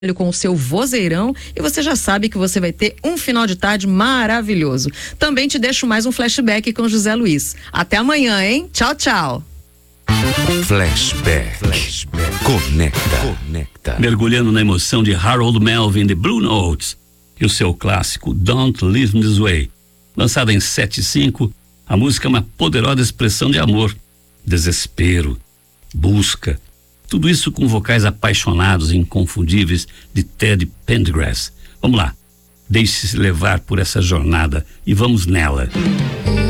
com o seu vozeirão e você já sabe que você vai ter um final de tarde maravilhoso. Também te deixo mais um flashback com José Luiz. Até amanhã, hein? Tchau, tchau. Flashback. Conecta. Mergulhando na emoção de Harold Melvin, The Blue Notes, e o seu clássico Don't Leave Me This Way. Lançada em 75, a música é uma poderosa expressão de amor, desespero, busca. Tudo isso com vocais apaixonados e inconfundíveis de Ted Pendergrass. Vamos lá, deixe-se levar por essa jornada e vamos nela.